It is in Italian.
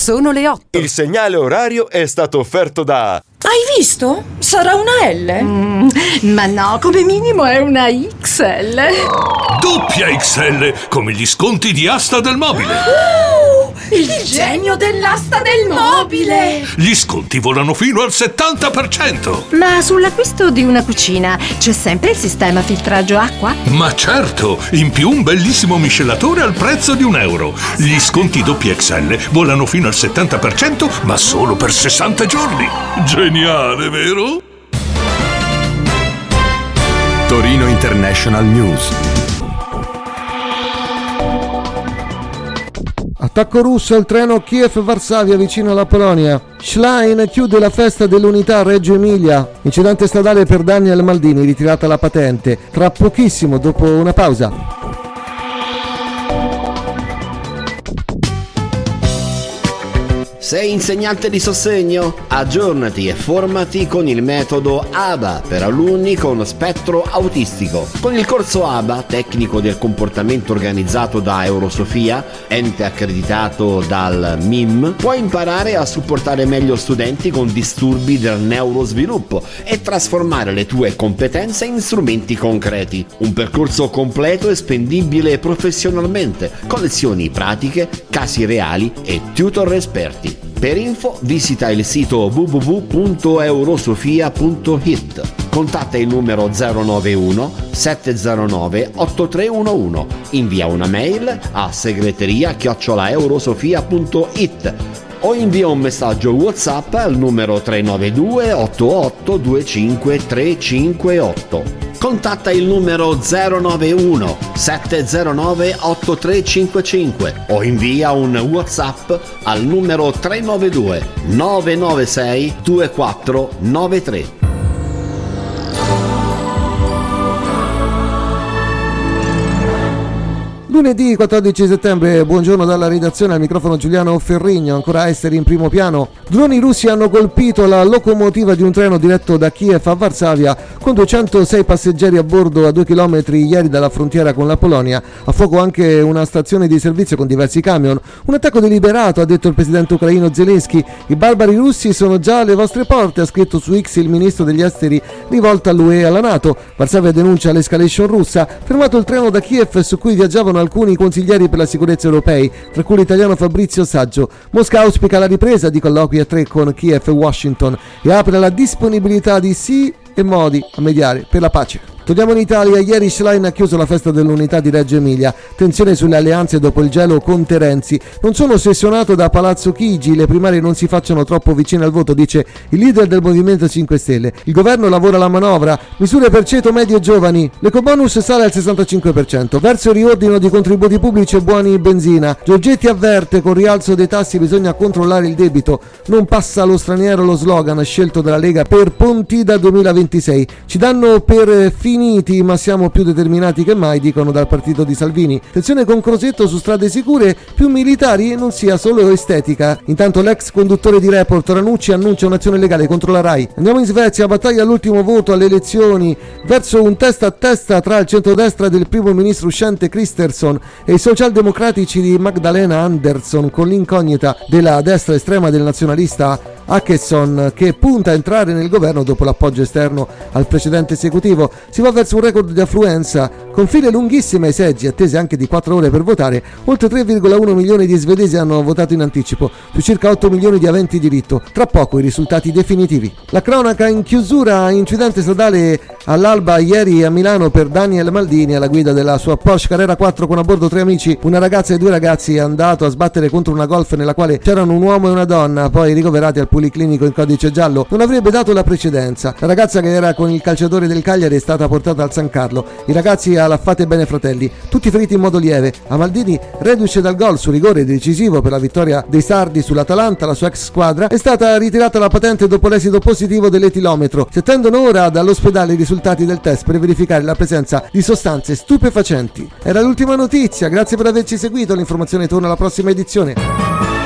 Sono le 8. Il segnale orario è stato offerto da... Hai visto? Sarà una L? Ma no, come minimo è una XL. Doppia XL, come gli sconti di Asta del Mobile. Il genio dell'asta del mobile! Gli sconti volano fino al 70%. Ma sull'acquisto di una cucina c'è sempre il sistema filtraggio acqua? Ma certo, in più un bellissimo miscelatore al prezzo di €1. Gli sconti doppia XL volano fino al 70%, ma solo per 60 giorni. Geniale, vero? Torino International News. Attacco russo al treno Kiev-Varsavia vicino alla Polonia. Schlein chiude la festa dell'unità a Reggio Emilia. Incidente stradale per Daniel Maldini, ritirata la patente. Tra pochissimo, dopo una pausa. Sei insegnante di sostegno? Aggiornati e formati con il metodo ABA per alunni con spettro autistico. Con il corso ABA, tecnico del comportamento organizzato da Eurosofia, ente accreditato dal MIM, puoi imparare a supportare meglio studenti con disturbi del neurosviluppo e trasformare le tue competenze in strumenti concreti. Un percorso completo e spendibile professionalmente, con lezioni pratiche, casi reali e tutor esperti. Per info visita il sito www.eurosofia.it. Contatta il numero 091 709 8311. Invia una mail a segreteria@eurosofia.it o invia un messaggio WhatsApp al numero 392 88 25 358. Contatta il numero 091 709 8355 o invia un WhatsApp al numero 392 996 2493. Lunedì 14 settembre, buongiorno dalla redazione, al microfono Giuliano Ferrigno, ancora esteri in primo piano. Droni russi hanno colpito la locomotiva di un treno diretto da Kiev a Varsavia con 206 passeggeri a bordo a 2 chilometri ieri dalla frontiera con la Polonia. A fuoco anche una stazione di servizio con diversi camion. Un attacco deliberato, ha detto il presidente ucraino Zelensky. I barbari russi sono già alle vostre porte, ha scritto su X il ministro degli esteri rivolto all'UE e alla NATO. Varsavia denuncia l'escalation russa, fermato il treno da Kiev su cui viaggiavano alcuni consiglieri per la sicurezza europei, tra cui l'italiano Fabrizio Saggio. Mosca auspica la ripresa di colloqui a 3 con Kiev e Washington e apre la disponibilità di sì e modi a mediare per la pace. Torniamo in Italia. Ieri Schlein ha chiuso la festa dell'unità di Reggio Emilia. Tensione sulle alleanze dopo il gelo con Terenzi. Non sono ossessionato da Palazzo Chigi, le primarie non si facciano troppo vicine al voto, dice il leader del Movimento 5 Stelle. Il governo lavora la manovra, misure per ceto medio e giovani. L'ecobonus sale al 65%, verso il riordino di contributi pubblici e buoni benzina. Giorgetti avverte, con rialzo dei tassi bisogna controllare il debito. Non passa allo straniero lo slogan scelto dalla Lega per Pontida 2026. Ci danno per finiti, ma siamo più determinati che mai, dicono dal partito di Salvini. Tensione con Crosetto su strade sicure, più militari e non sia solo estetica. Intanto l'ex conduttore di Report Ranucci annuncia un'azione legale contro la RAI. Andiamo in Svezia, battaglia all'ultimo voto alle elezioni verso un testa a testa tra il centrodestra del primo ministro uscente Kristersson e i socialdemocratici di Magdalena Andersson, con l'incognita della destra estrema del nazionalista Åkesson, che punta a entrare nel governo dopo l'appoggio esterno al precedente esecutivo. Si va verso un record di affluenza, con file lunghissime ai seggi, attese anche di 4 ore per votare. Oltre 3,1 milioni di svedesi hanno votato in anticipo, su circa 8 milioni di aventi diritto. Tra poco i risultati definitivi. La cronaca in chiusura: incidente stradale all'alba ieri a Milano per Daniel Maldini alla guida della sua Porsche Carrera 4 con a bordo 3 amici. Una ragazza e 2 ragazzi, è andato a sbattere contro una Golf nella quale c'erano un uomo e una donna, poi ricoverati al policlinico in codice giallo. Non avrebbe dato la precedenza. La ragazza, che era con il calciatore del Cagliari, è stata portata al San Carlo. I ragazzi alla Fate Bene Fratelli, tutti feriti in modo lieve. A Maldini, reduce dal gol su rigore decisivo per la vittoria dei sardi sull'Atalanta, la sua ex squadra, è stata ritirata la patente dopo l'esito positivo dell'etilometro. Si attendono ora dall'ospedale i risultati del test per verificare la presenza di sostanze stupefacenti. Era l'ultima notizia, grazie per averci seguito. L'informazione torna alla prossima edizione.